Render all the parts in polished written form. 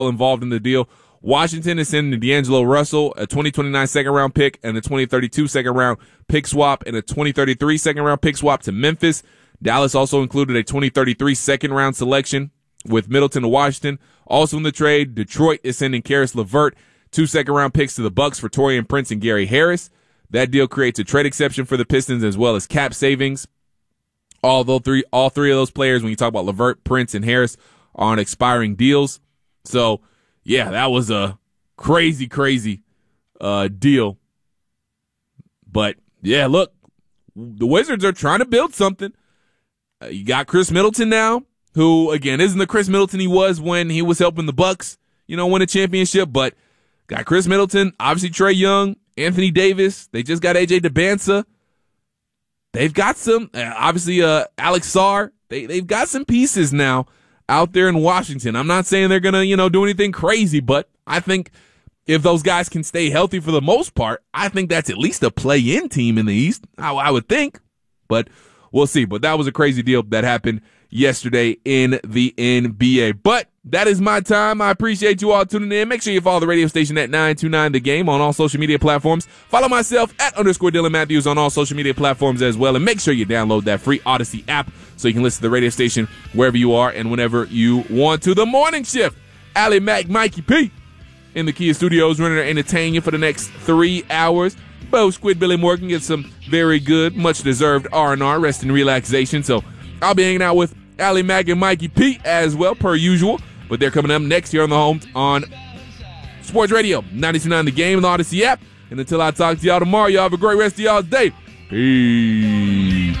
involved in the deal. Washington is sending D'Angelo Russell, a 2029 second-round pick, and a 2032 second-round pick swap, and a 2033 second-round pick swap to Memphis. Dallas also included a 2033 second-round selection with Middleton to Washington. Also in the trade, Detroit is sending Karis LeVert, 2 second-round picks to the Bucks for Taurean Prince and Gary Harris. That deal creates a trade exception for the Pistons as well as cap savings. All three of those players, when you talk about LeVert, Prince, and Harris, are on expiring deals. So, yeah, that was a crazy deal. But, yeah, look, the Wizards are trying to build something. You got Chris Middleton now, who, again, isn't the Chris Middleton he was when he was helping the Bucks, win a championship. But got Chris Middleton, obviously Trae Young, Anthony Davis. They just got AJ DeBanza. They've got some, obviously, Alex Sarr. They've got some pieces now out there in Washington. I'm not saying they're going to, do anything crazy, but I think if those guys can stay healthy for the most part, I think that's at least a play-in team in the East, I would think. But we'll see. But that was a crazy deal that happened yesterday in the NBA. But that is my time. I appreciate you all tuning in. Make sure you follow the radio station at 929 The Game on all social media platforms. Follow myself at _Dylan Matthews on all social media platforms as well. And make sure you download that free Odyssey app so you can listen to the radio station wherever you are and whenever you want to. The Morning Shift, Allie Mack, Mikey P in the Kia Studios, running to entertain you for the next 3 hours. Bo Squid Billy Morgan gets some very good, much-deserved R&R, rest and relaxation. So I'll be hanging out with Allie Mack and Mikey P as well, per usual. But they're coming up next here on the home on Sports Radio 92.9 The Game and the Odyssey app. And until I talk to y'all tomorrow, y'all have a great rest of y'all's day. Peace.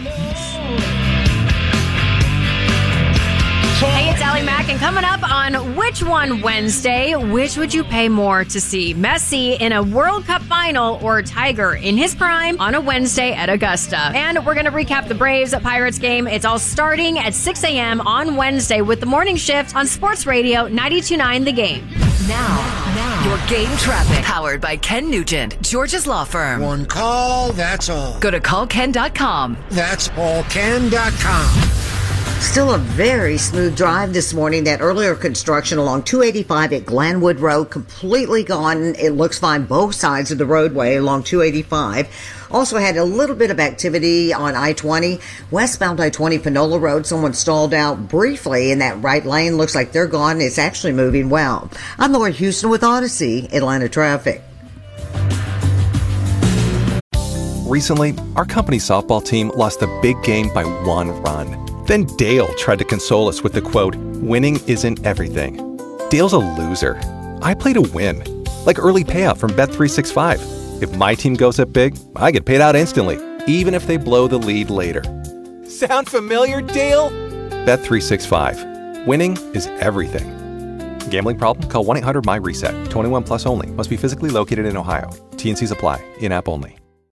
Hey, it's Allie Mack, and coming up on Which One Wednesday, which would you pay more to see? Messi in a World Cup final or Tiger in his prime on a Wednesday at Augusta? And we're going to recap the Braves-Pirates game. It's all starting at 6 a.m. on Wednesday with the morning shift on Sports Radio 92.9 The Game. Now, your game traffic. Powered by Ken Nugent, George's Law Firm. One call, that's all. Go to callken.com. That's allken.com. Still a very smooth drive this morning. That earlier construction along 285 at Glenwood Road completely gone. It looks fine both sides of the roadway along 285. Also had a little bit of activity on I-20, westbound I-20 Panola Road. Someone stalled out briefly in that right lane. Looks like they're gone. It's actually moving well. I'm Laura Houston with Odyssey, Atlanta Traffic. Recently, our company softball team lost a big game by 1 run. Then Dale tried to console us with the quote, "Winning isn't everything." Dale's a loser. I play to win. Like early payout from Bet365. If my team goes up big, I get paid out instantly, even if they blow the lead later. Sound familiar, Dale? Bet365. Winning is everything. Gambling problem? Call 1-800-MY-RESET. 21 plus only. Must be physically located in Ohio. T&Cs apply. In-app only.